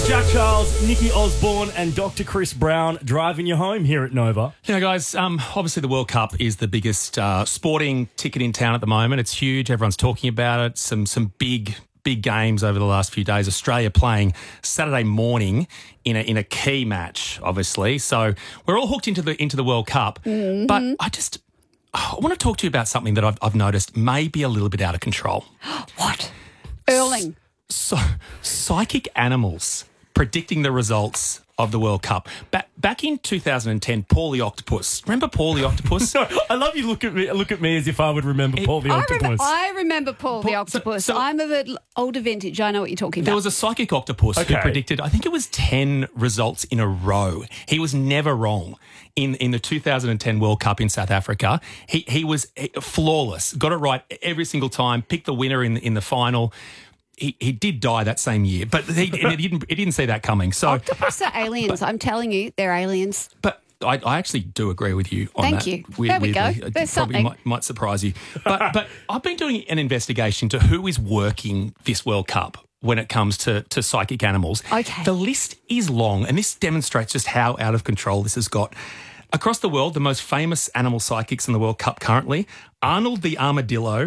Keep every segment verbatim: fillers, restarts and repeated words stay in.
It's Jack Charles, Nikki Osborne and Doctor Chris Brown driving you home here at Nova. You know, guys, um, obviously the World Cup is the biggest uh, sporting ticket in town at the moment. It's huge. Everyone's talking about it. Some some big, big games over the last few days. Australia playing Saturday morning in a in a key match, obviously. So we're all hooked into the into the World Cup. Mm-hmm. But I just I want to talk to you about something that I've, I've noticed may be a little bit out of control. What? Erling. So, psychic animals predicting the results of the World Cup. Back back in two thousand ten, Paul the Octopus. Remember Paul the Octopus? No, I love you look at me look at me as if I would remember it, Paul the I Octopus. Remember, I remember Paul, Paul the Octopus. So, so, I'm of an older vintage. I know what you're talking about. There was a psychic octopus okay. who predicted, I think it was ten results in a row. He was never wrong. In in the two thousand ten World Cup in South Africa, he he was flawless. Got it right every single time. Picked the winner in in the final. He, he did die that same year, but he, he didn't. He didn't see that coming. So octopus are aliens. But, I'm telling you, they're aliens. But I, I actually do agree with you on Thank that. you. We, there we go. It There's probably something. Might, might surprise you. But but I've been doing an investigation to who is working this World Cup when it comes to, to psychic animals. Okay. The list is long, and this demonstrates just how out of control this has got. Across the world, the most famous animal psychics in the World Cup currently, Arnold the armadillo,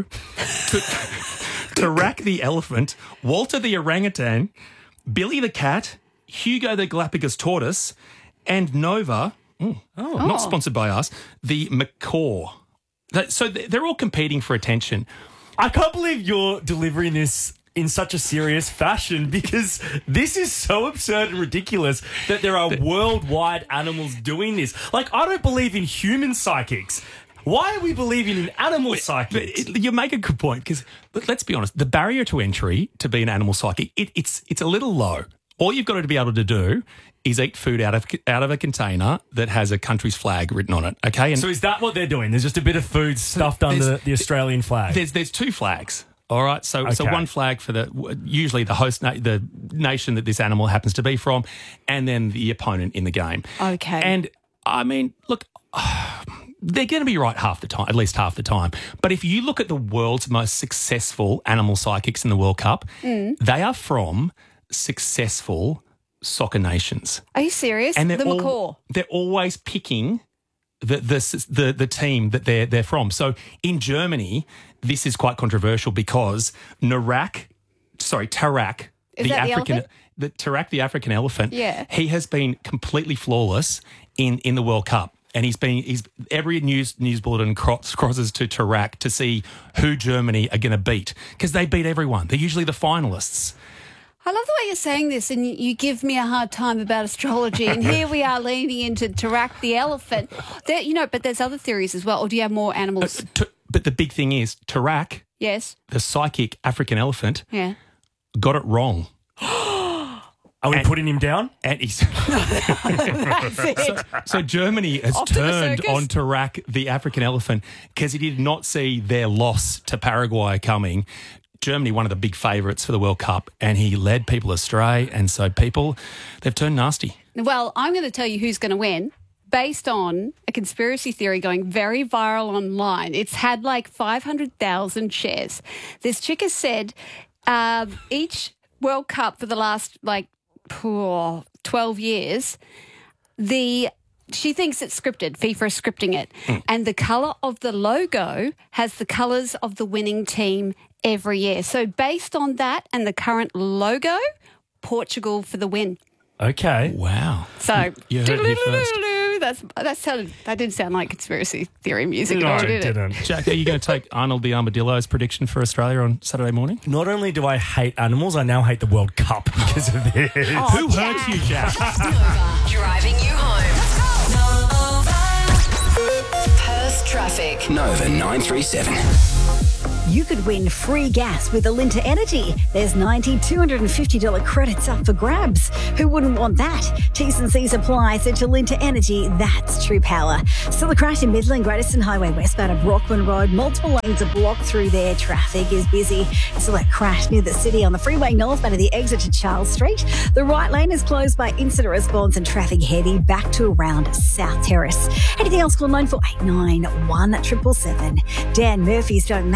Tarak the elephant, Walter the orangutan, Billy the cat, Hugo the Galapagos tortoise, and Nova, mm, oh, not sponsored by us, the macaw. So they're all competing for attention. I can't believe you're delivering this in such a serious fashion because this is so absurd and ridiculous that there are worldwide animals doing this. Like, I don't believe in human psychics. Why are we believing in animal psychics? But you make a good point because, let's be honest, the barrier to entry to be an animal psychic, it, it's it's a little low. All you've got to be able to do is eat food out of out of a container that has a country's flag written on it. Okay, and so is that what they're doing? There's just a bit of food stuffed under the Australian flag. There's there's two flags. All right, so okay. so one flag for the usually the host na- the nation that this animal happens to be from, and then the opponent in the game. Okay, and I mean, look. They're going to be right half the time, at least half the time. But if you look at the world's most successful animal psychics in the World Cup, mm. they are from successful soccer nations. Are you serious? And the all, macaw. They're always picking the, the the the team that they're they're from. So in Germany, this is quite controversial because Narak, sorry, Tarak, is the that African, the, the Tarak, the African elephant. Yeah. He has been completely flawless in in the World Cup. And he's been he's every news news bulletin cross, crosses to Tarak to see who Germany are going to beat because they beat everyone. They're usually the finalists. I love the way you're saying this, and you give me a hard time about astrology. And here we are leaning into Tarak the elephant. There, you know, but there's other theories as well. Or do you have more animals? Uh, t- but the big thing is Tarak, yes, the psychic African elephant, yeah, got it wrong. Are we and, putting him down? And he's That's it. So, so Germany has Off turned to on Tarak, the African elephant, because he did not see their loss to Paraguay coming. Germany, one of the big favourites for the World Cup, and he led people astray. And so people, they've turned nasty. Well, I'm going to tell you who's going to win based on a conspiracy theory going very viral online. It's had like five hundred thousand shares. This chick has said uh, each World Cup for the last like oh, twelve years, the she thinks it's scripted. FIFA is scripting it. Mm. And the colour of the logo has the colours of the winning team every year. So based on that and the current logo, Portugal for the win. Okay. Wow. So you heard it here first. That's that sounded that didn't sound like conspiracy theory music. No, did it didn't. Jack, are you going to take Arnold the Armadillo's prediction for Australia on Saturday morning? Not only do I hate animals, I now hate the World Cup because of this. Oh, Who Jack. hurt you, Jack? Driving you home. Nova. Perth traffic. Nova nine three seven. You could win free gas with Alinta Energy. There's ninety two hundred fifty dollars credits up for grabs. Who wouldn't want that? T's and C's apply. So to Alinta Energy, that's true power. Still a crash in Midland, Great Eastern Highway westbound of Brockman Road. Multiple lanes are blocked through there. Traffic is busy. Still that crash near the city on the freeway northbound of the exit to Charles Street. The right lane is closed by incident response and traffic heavy back to around South Terrace. Anything else, call nine four eight nine one seven seven. Dan Murphy's don't match price.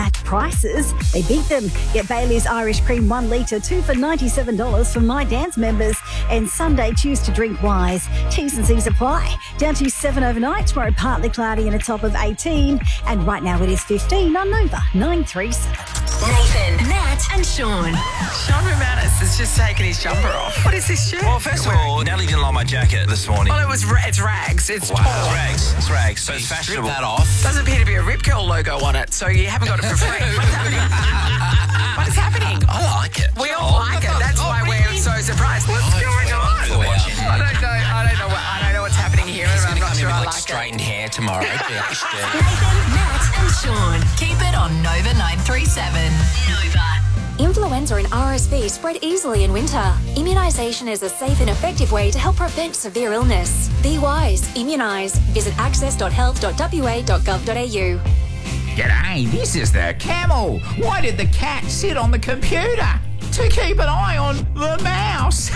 prices, they beat them. Get Bailey's Irish Cream one litre, two for ninety-seven dollars for My Dance members. And Sunday, choose to drink wise. T's and C's apply. Down to seven overnight. Tomorrow, partly cloudy and a top of eighteen. And right now, it is fifteen on Nova nine three seven. Nathan, Nat, and Sean. Sean Romanis has just taken his jumper off. What is this shirt? Well, first of all, Natalie didn't like my jacket this morning. Well, it was ra- it's rags. It's Wow. torn. It's rags. It's rags. So it's Strip fashionable. that off. Does appear to be a Rip Curl logo on it, so you haven't got it for free. What's happening? What is happening? I like it. We all like it. That's why we're so surprised. What's Oh, going on? it's really watching. I don't know. I don't know. What, I don't know what's happening here. He's and I'm going to not come in sure with I like like it. straightened hair tomorrow. Yeah, Nathan, Nat, and Sean. Keep it on Nova nine three seven. Nova. Influenza and R S V spread easily in winter. Immunisation is a safe and effective way to help prevent severe illness. Be wise. Immunise. Visit access dot health dot w a dot gov dot a u. G'day, this is the Camel. Why did the cat sit on the computer? To keep an eye on the mouse.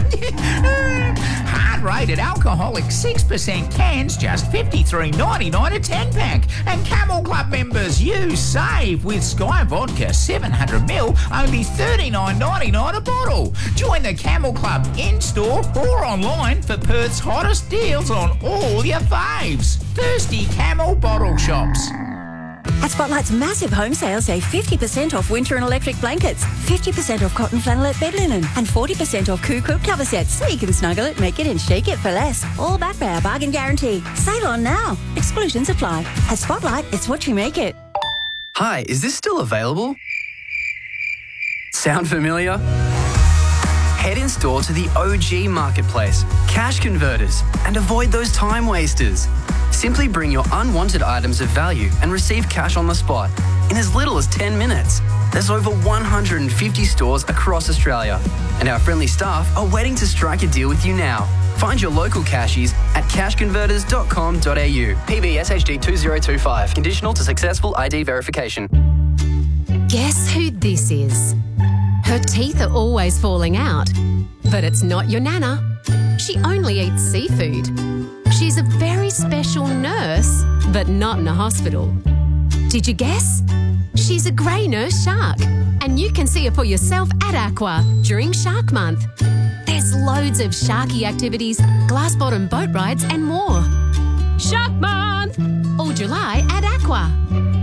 Hard-rated alcoholic six percent cans, just fifty-three ninety-nine a ten-pack. And Camel Club members, you save with Sky Vodka seven hundred milliliters, only thirty-nine ninety-nine a bottle. Join the Camel Club in-store or online for Perth's hottest deals on all your faves. Thirsty Camel bottle shops. At Spotlight's massive home sale, save fifty percent off winter and electric blankets, fifty percent off cotton flannelette bed linen, and forty percent off Coo quilt cover sets, so you can snuggle it, make it, and shake it for less. All backed by our bargain guarantee. Sale on now. Exclusions apply. At Spotlight, it's what you make it. Hi, is this still available? Sound familiar? Head in store to the O G Marketplace, Cash Converters, and avoid those time wasters. Simply bring your unwanted items of value and receive cash on the spot in as little as ten minutes. There's over one hundred fifty stores across Australia, and our friendly staff are waiting to strike a deal with you now. Find your local cashies at cash converters dot com dot a u. P B S H D two zero two five. Conditional to successful I D verification. Guess who this is? Her teeth are always falling out, but it's not your nana. She only eats seafood. She's a very special nurse, but not in a hospital. Did you guess? She's a grey nurse shark, and you can see her for yourself at Aqua during Shark Month. There's loads of sharky activities, glass bottom boat rides, and more. Shark Month! All July at Aqua.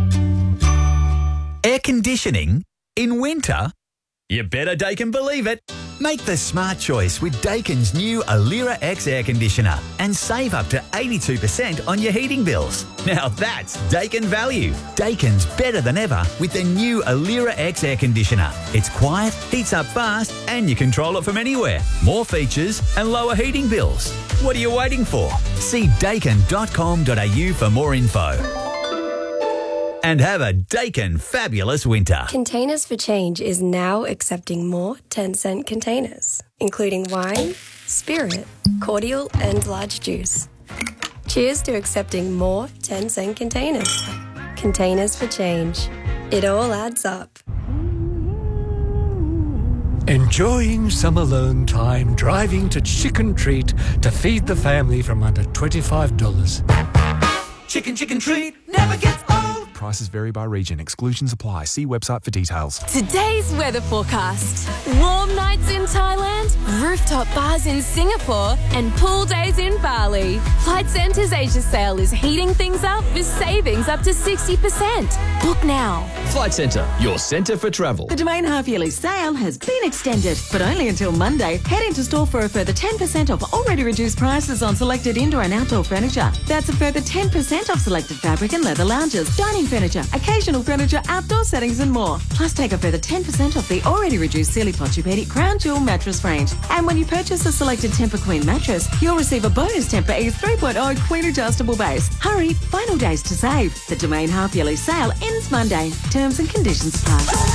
Air conditioning in winter? You better Daikin believe it. Make the smart choice with Daikin's new Alira X air conditioner and save up to eighty-two percent on your heating bills. Now that's Daikin value. Daikin's better than ever with the new Alira X air conditioner. It's quiet, heats up fast, and you control it from anywhere. More features and lower heating bills. What are you waiting for? See daikin dot com dot a u for more info. And have a Daikin fabulous winter. Containers for Change is now accepting more ten cent containers, including wine, spirit, cordial, and large juice. Cheers to accepting more ten cent containers. Containers for Change. It all adds up. Enjoying some alone time, driving to Chicken Treat to feed the family from under twenty-five dollars. Chicken, chicken treat never gets old. Prices vary by region. Exclusions apply. See website for details. Today's weather forecast. Warm nights in Thailand, rooftop bars in Singapore, and pool days in Bali. Flight Centre's Asia sale is heating things up with savings up to sixty percent. Book now. Flight Centre, your centre for travel. The Domain half-yearly sale has been extended, but only until Monday. Head into store for a further ten percent off already reduced prices on selected indoor and outdoor furniture. That's a further ten percent off selected fabric and leather lounges, dining furniture, occasional furniture, outdoor settings and more. Plus take a further ten percent off the already reduced Sealy Posturepedic Crown Jewel mattress range. And when you purchase a selected Tempur Queen mattress, you'll receive a bonus Tempur Ease three point oh Queen adjustable base. Hurry, final days to save. The Domain half-yearly sale ends Monday. Terms and conditions apply.